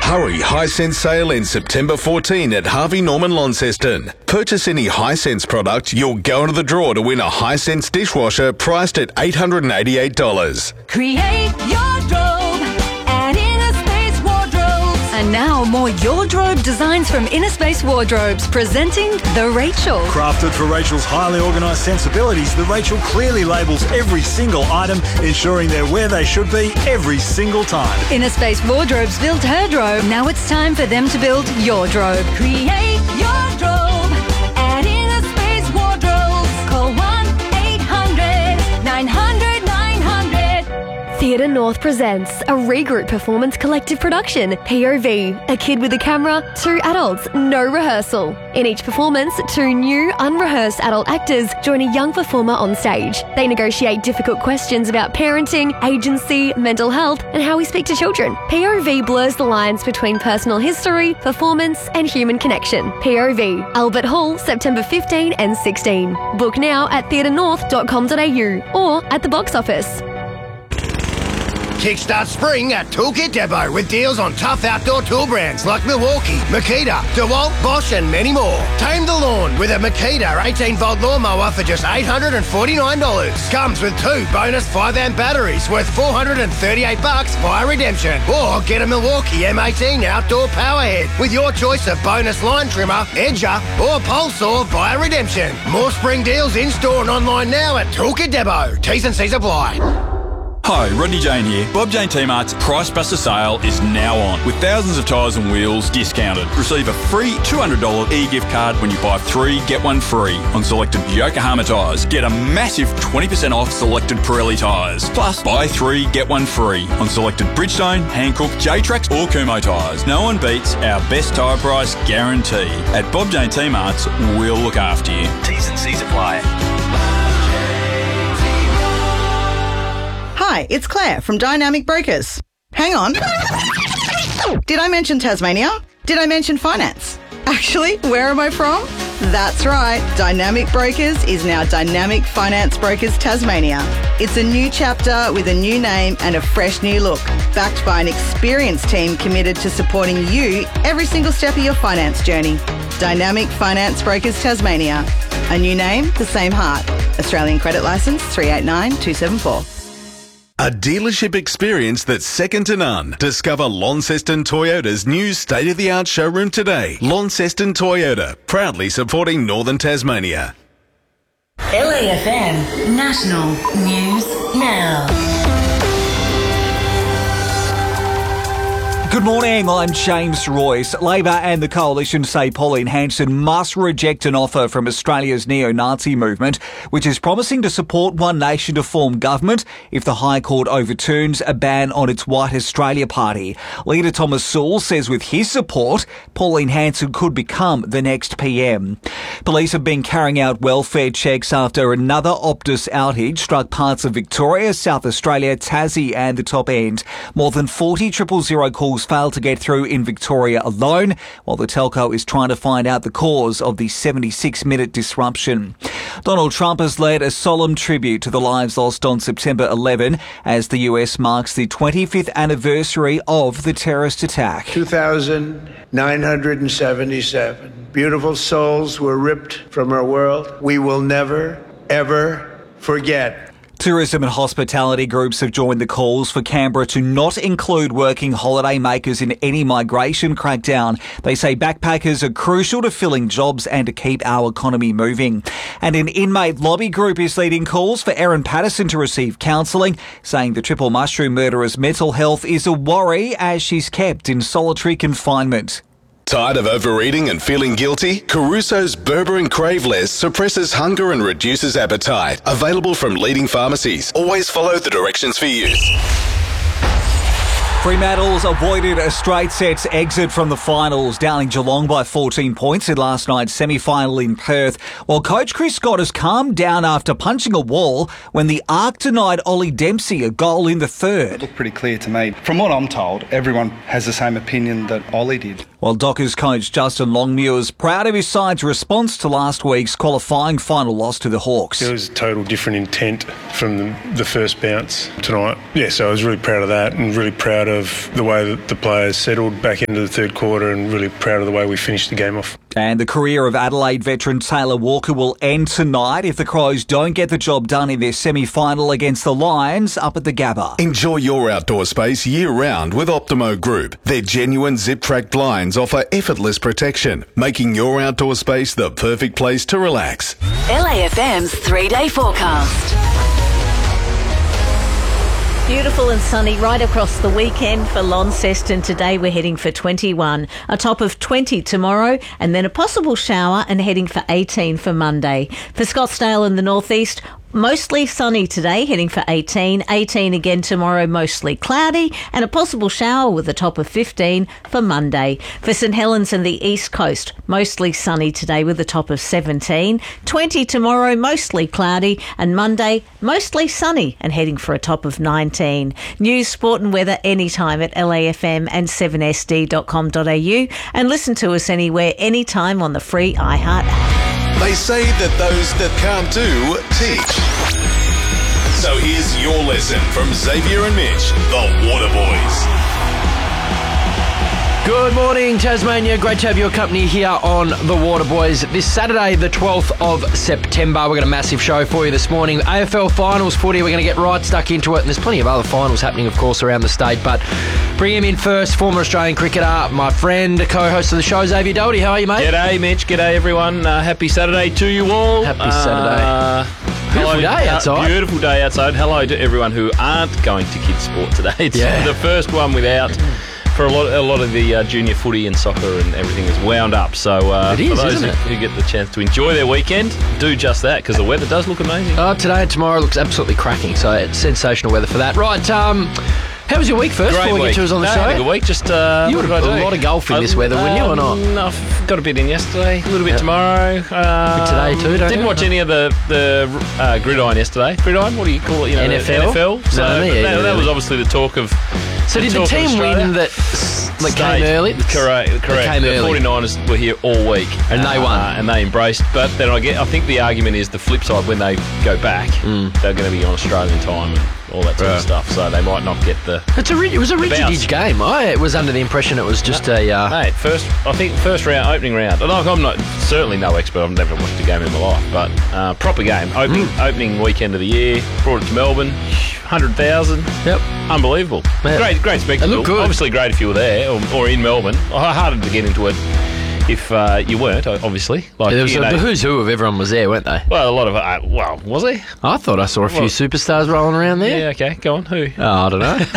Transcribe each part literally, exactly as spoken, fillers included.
Hurry Hisense sale in September fourteenth at Harvey Norman Launceston. Purchase any Hisense product, you'll go into the draw to win a Hisense dishwasher priced at eight hundred eighty-eight dollars. Create your drobe at Innerspace Wardrobes. And now more Your Drobe designs from Innerspace Wardrobes, presenting the Rachel. Crafted for Rachel's highly organised sensibilities, the Rachel clearly labels every single item, ensuring they're where they should be every single time. Innerspace Wardrobes built her drobe. Now it's time for them to build your drobe. Create your drobe at Innerspace Wardrobes. Call one eight hundred nine hundred nine hundred. Theatre North presents a Regroup Performance Collective production, P O V, a kid with a camera, two adults, no rehearsal. In each performance, two new, unrehearsed adult actors join a young performer on stage. They negotiate difficult questions about parenting, agency, mental health, and how we speak to children. P O V blurs the lines between personal history, performance, and human connection. P O V, Albert Hall, September fifteenth and sixteenth. Book now at theatre north dot com dot a u or at the box office. Kickstart spring at Toolkit Depot with deals on tough outdoor tool brands like Milwaukee, Makita, DeWalt, Bosch and many more. Tame the lawn with a Makita eighteen volt lawnmower for just eight hundred forty-nine dollars. Comes with two bonus five amp batteries worth four hundred thirty-eight bucks via redemption. Or get a Milwaukee M eighteen outdoor powerhead with your choice of bonus line trimmer, edger or pole saw via redemption. More spring deals in store and online now at Toolkit Depot. T's and C's apply. Hi, Rodney Jane here. Bob Jane T-Mart's Price Buster sale is now on with thousands of tyres and wheels discounted. Receive a free two hundred dollars e-gift card when you buy three, get one free on selected Yokohama tyres. Get a massive twenty percent off selected Pirelli tyres. Plus, buy three, get one free on selected Bridgestone, Hankook, J-Trax or Kumho tyres. No one beats our best tyre price guarantee. At Bob Jane T-Mart's, we'll look after you. T's and C's apply. Hi, it's Claire from Dynamic Brokers. Hang on. Did I mention Tasmania? Did I mention finance? Actually, where am I from? That's right, Dynamic Brokers is now Dynamic Finance Brokers Tasmania. It's a new chapter with a new name and a fresh new look, backed by an experienced team committed to supporting you every single step of your finance journey. Dynamic Finance Brokers Tasmania. A new name, the same heart. Australian credit licence three eight nine two seven four. A dealership experience that's second to none. Discover Launceston Toyota's new state-of-the-art showroom today. Launceston Toyota, proudly supporting Northern Tasmania. L A F M National News Now. Good morning, I'm James Royce. Labor and the Coalition say Pauline Hanson must reject an offer from Australia's neo-Nazi movement, which is promising to support One Nation to form government if the High Court overturns a ban on its White Australia Party. Leader Thomas Sewell says with his support, Pauline Hanson could become the next P M. Police have been carrying out welfare checks after another Optus outage struck parts of Victoria, South Australia, Tassie and the Top End. More than forty triple zero calls failed to get through in Victoria alone, while the telco is trying to find out the cause of the seventy-six minute disruption. Donald Trump has led a solemn tribute to the lives lost on September eleventh as the U S marks the twenty-fifth anniversary of the terrorist attack. two thousand nine hundred seventy-seven beautiful souls were ripped from our world. We will never, ever forget. Tourism and hospitality groups have joined the calls for Canberra to not include working holiday makers in any migration crackdown. They say backpackers are crucial to filling jobs and to keep our economy moving. And an inmate lobby group is leading calls for Erin Patterson to receive counselling, saying the triple mushroom murderer's mental health is a worry as she's kept in solitary confinement. Tired of overeating and feeling guilty? Caruso's Berberine Crave Less suppresses hunger and reduces appetite. Available from leading pharmacies. Always follow the directions for use. Fremantle's avoided a straight sets exit from the finals, downing Geelong by fourteen points in last night's semi-final in Perth, while coach Chris Scott has calmed down after punching a wall when the Arc denied Ollie Dempsey a goal in the third. It looked pretty clear to me. From what I'm told, everyone has the same opinion that Ollie did. While Dockers coach Justin Longmuir is proud of his side's response to last week's qualifying final loss to the Hawks. It was a total different intent from the, the first bounce tonight. Yeah, so I was really proud of that and really proud of of the way that the players settled back into the third quarter and really proud of the way we finished the game off. And the career of Adelaide veteran Taylor Walker will end tonight if the Crows don't get the job done in their semi-final against the Lions up at the Gabba. Enjoy your outdoor space year-round with Optimo Group. Their genuine zip-track blinds offer effortless protection, making your outdoor space the perfect place to relax. L A F M's three-day forecast. Beautiful and sunny right across the weekend for Launceston. Today we're heading for twenty-one, a top of twenty tomorrow, and then a possible shower and heading for eighteen for Monday. For Scottsdale in the northeast, mostly sunny today, heading for eighteen. eighteen again tomorrow, mostly cloudy, and a possible shower with a top of fifteen for Monday. For St Helens and the east coast, mostly sunny today with a top of seventeen. twenty tomorrow, mostly cloudy, and Monday, mostly sunny and heading for a top of nineteen. News, sport and weather anytime at L A F M and seven S D dot com dot A U, and listen to us anywhere, anytime on the free iHeart app. They say that those that can't do, teach. So here's your lesson from Xavier and Mitch, the Water Boys. Good morning, Tasmania. Great to have your company here on The Water Boys. This Saturday, the twelfth of September, we've got a massive show for you this morning. A F L Finals footy, we're going to get right stuck into it, and there's plenty of other finals happening, of course, around the state, but bring him in first, former Australian cricketer, my friend, co-host of the show, Xavier Doherty. How are you, mate? G'day, Mitch. G'day, everyone. Uh, happy Saturday to you all. Happy uh, Saturday. Beautiful hello, day outside. Uh, beautiful day outside. Hello to everyone who aren't going to kids' sport today. It's Yeah. the first one without... For a lot, a lot of the uh, junior footy and soccer and everything is wound up. So uh, It is, for those isn't who, it? who get the chance to enjoy their weekend, do just that, because the weather does look amazing. Oh, today and tomorrow looks absolutely cracking, so it's sensational weather for that. Right, um, how was your week first Great before we week. get to us on the No, show? had a good week. Just uh, You what would did I have do? a lot of golf in this Um, weather, wouldn't you, or not? um, I've got a bit in yesterday, a little bit Yeah. tomorrow. Um, Bit today too, don't Didn't you? watch any of the the uh, gridiron yesterday. Gridiron, what do you call it? You know, N F L? The N F L. So No, me that, either, that was really. obviously the talk of. So did the talk of team Australia. win that, that came Stayed. early? Correct, correct. That came the early. forty-niners were here all week. And they won. Uh, and they embraced. But then I get, I think the argument is the flip side, when they go back, Mm. they're going to be on Australian time and all that sort of stuff. So they might not get the... It's a, ri- it was a the rigid bounce. game. I was under the impression it was just a... Uh, Mate, first, I think first round, opening round. Like, I'm not certainly no expert. I've never watched a game in my life, but uh, proper game. Opening Mm. opening weekend of the year. Brought it to Melbourne. Hundred thousand. Yep. Unbelievable. Yeah. Great, great spectacle. It looked good. Obviously, great if you were there or, or in Melbourne. Harder to get into it if uh, you weren't. Obviously, like there was you a, know, the who's who of everyone was there, weren't they? well, a lot of uh, well, was there? I thought I saw a few Well- superstars rolling around there. Yeah. Okay. Go on. Who? Oh, I don't know.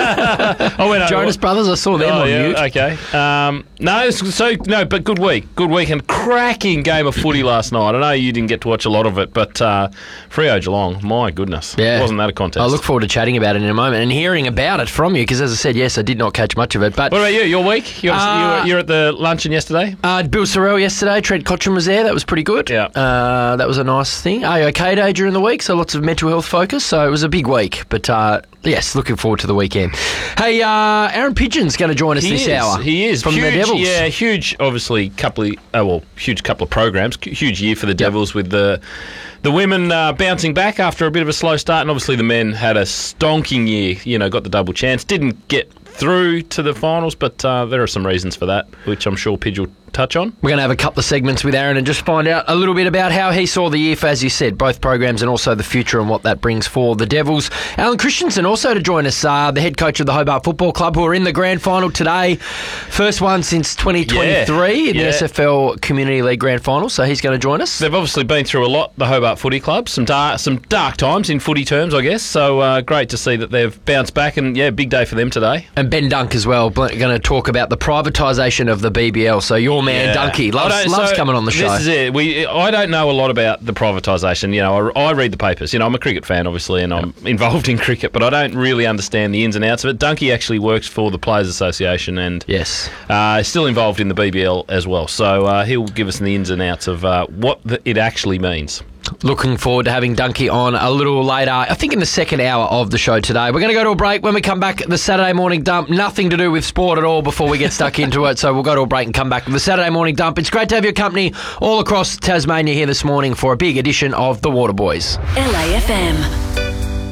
I went over- Jonas Brothers, I saw them Oh, on yeah, mute. Okay. Um, no, so no, but good week, good week, and cracking game of footy last night. I know you didn't get to watch a lot of it, but uh, Freo Geelong, my goodness, Yeah. wasn't that a contest? I look forward to chatting about it in a moment and hearing about it from you, because as I said, yes, I did not catch much of it. But What about you? Your week? You're, Uh, you were, you're at the luncheon yesterday. Uh, Bill Sorrell yesterday, Trent Cotchin was there, that was pretty good. Yeah. Uh, that was a nice thing. A OK Day during the week, so lots of mental health focus, so it was a big week. But uh, yes, looking forward to the weekend. Hey, uh, Aaron Pigeon's going to join us He this is. hour. He is From huge, the Devils. Yeah, huge. Obviously, couple of uh, well, huge couple of programs. Huge year for the Devils with the the women uh, bouncing back after a bit of a slow start, and obviously the men had a stonking year. You know, got the double chance, didn't get through to the finals, but uh, there are some reasons for that, which I'm sure Pidge will touch on. We're going to have a couple of segments with Aaron and just find out a little bit about how he saw the year for, as you said, both programs and also the future and what that brings for the Devils. Alan Christensen also to join us, uh, the head coach of the Hobart Football Club, who are in the grand final today. First one since twenty twenty-three Yeah, in the yeah. S F L Community League grand final, so he's going to join us. They've obviously been through a lot, the Hobart Footy Club, some dark, some dark times in footy terms, I guess. So uh, great to see that they've bounced back, and yeah, big day for them today. And Ben Dunk as well, going to talk about the privatisation of the B B L. So your man, Yeah. Dunky, I loves, don't- loves so coming on the show. This is it. We, I don't know a lot about the privatisation. You know, I, I read the papers. You know, I'm a cricket fan, obviously, and I'm involved in cricket, but I don't really understand the ins and outs of it. Dunky actually works for the Players Association, and yes, uh, is still involved in the B B L as well. So uh, he'll give us the ins and outs of uh, what the, it actually means. Looking forward to having Dunky on a little later, I think in the second hour of the show today. We're going to go to a break. When we come back, the Saturday morning dump, nothing to do with sport at all before we get stuck into it. So we'll go to a break and come back with the Saturday morning dump. It's great to have your company all across Tasmania here this morning for a big edition of The Water Boys. L A F M.